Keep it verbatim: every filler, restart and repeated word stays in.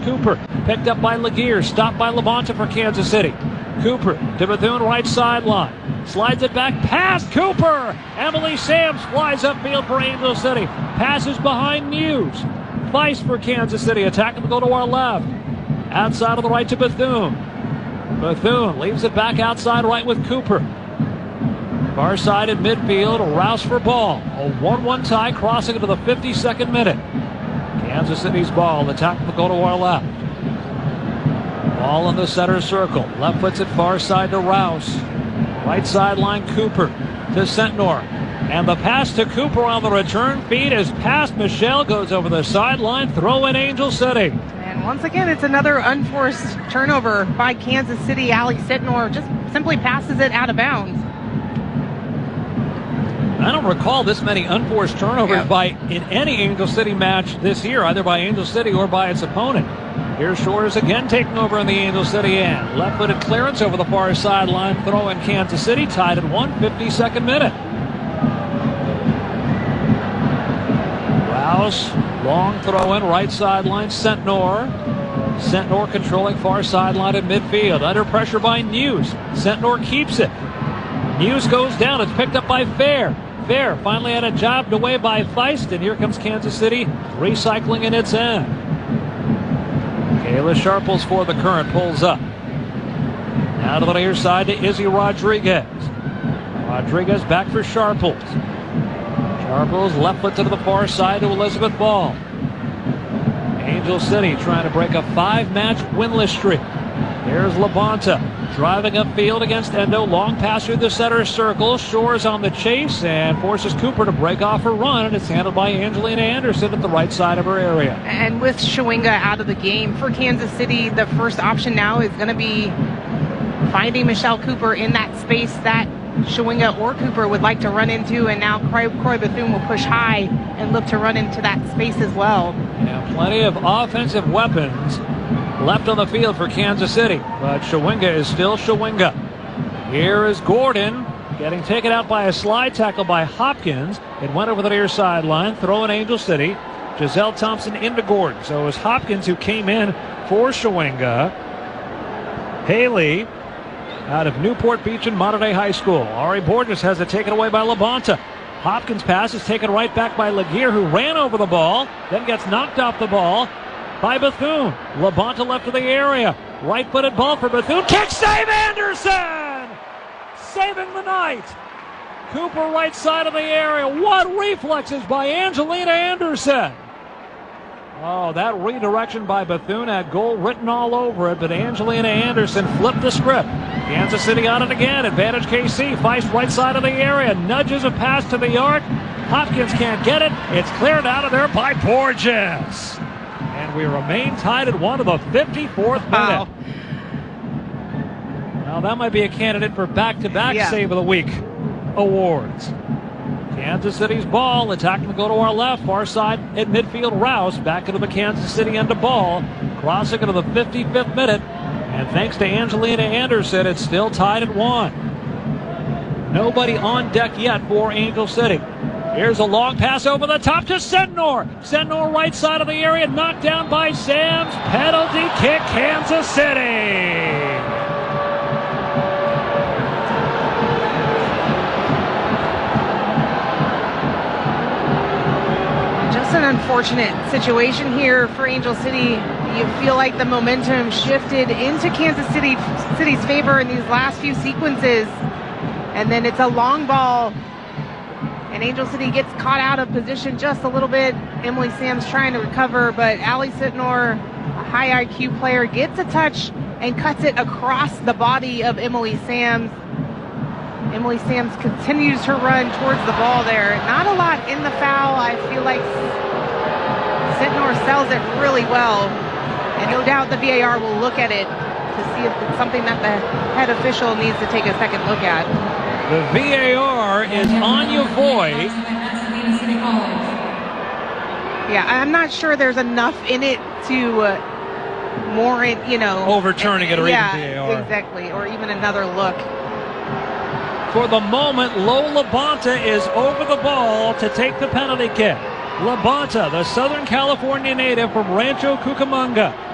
Cooper. Picked up by Laguerre. Stopped by Labonta for Kansas City. Cooper to Bethune, right sideline. Slides it back past Cooper. Emily Sams flies upfield for Angel City. Passes behind Muse. Vice for Kansas City. Attacking to go to our left. Outside of the right to Bethune. Bethune leaves it back outside right with Cooper. Far side in midfield. Rouse for ball. A one one tie crossing into the fifty-second minute. Kansas City's ball. Attacking to go to our left. Ball in the center circle. Left foot's it far side to Rouse. Right sideline Cooper to Sentnor. And the pass to Cooper on the return feed is past Michelle. Goes over the sideline. Throw in Angel City. And once again, it's another unforced turnover by Kansas City. Ali Sentnor just simply passes it out of bounds. I don't recall this many unforced turnovers Yep. by in any Angel City match this year, either by Angel City or by its opponent. Here's Shores again taking over in the Angel City end. Left-footed clearance over the far sideline. Throw in Kansas City, tied at one, fifty-second minute. Rouse, long throw in, right sideline, Sentnor. Sentnor controlling far sideline at midfield. Under pressure by Muse. Sentnor keeps it. Muse goes down. It's picked up by Fair. Fair finally had a jobbed away by Feist, and here comes Kansas City recycling in its end. Kayla Sharples for the Current pulls up. Now to the near side to Izzy Rodriguez. Rodriguez back for Sharples. Sharples left foot to the far side to Elizabeth Ball. Angel City trying to break a five-match winless streak. Here's Labonta driving upfield against Endo. Long pass through the center circle. Shores on the chase and forces Cooper to break off her run. And it's handled by Angelina Anderson at the right side of her area. And with Shawinga out of the game for Kansas City, the first option now is going to be finding Michelle Cooper in that space that Shawinga or Cooper would like to run into. And now Croy, Croy Bethune will push high and look to run into that space as well. Yeah, plenty of offensive weapons left on the field for Kansas City, but Shawinga is still Shawinga. Here is Gordon getting taken out by a slide tackle by Hopkins. It went over the near sideline, throwing Angel City. Giselle Thompson into Gordon. So it was Hopkins who came in for Shawinga. Haley out of Newport Beach and Monterey High School. Ari Borges has it taken away by Labonta. Hopkins' pass is taken right back by Laguerre, who ran over the ball, then gets knocked off the ball by Bethune. Labonta left of the area. Right-footed ball for Bethune. Kick save, Anderson! Saving the night. Cooper right side of the area. What reflexes by Angelina Anderson. Oh, that redirection by Bethune had goal written all over it, but Angelina Anderson flipped the script. Kansas City on it again. Advantage K C. Feist right side of the area. Nudges a pass to the arc. Hopkins can't get it. It's cleared out of there by Borges. And we remain tied at one to the fifty-fourth minute. Wow. Now that might be a candidate for back-to-back Yeah. Save of the Week awards. Kansas City's ball, attacking to go to our left, far side at midfield. Rouse back into the Kansas City end of ball, crossing into the fifty-fifth minute. And thanks to Angelina Anderson, it's still tied at one. Nobody on deck yet for Angel City. Here's a long pass over the top to Sentnor. Sentnor right side of the area, knocked down by Sams. Penalty kick, Kansas City. Just an unfortunate situation here for Angel City. You feel like the momentum shifted into Kansas City City's favor in these last few sequences. And then it's a long ball. And Angel City gets caught out of position just a little bit. Emily Sams trying to recover, but Ali Sentnor, a high I Q player, gets a touch and cuts it across the body of Emily Sams. Emily Sams continues her run towards the ball there. Not a lot in the foul. I feel like Sentnor sells it really well. And no doubt the V A R will look at it to see if it's something that the head official needs to take a second look at. The V A R is Anya Voy. Yeah, I'm not sure there's enough in it to uh, warrant, you know... Overturning it or yeah, even V A R. Exactly, or even another look. For the moment, Lola Labonta is over the ball to take the penalty kick. Labonta, the Southern California native from Rancho Cucamonga,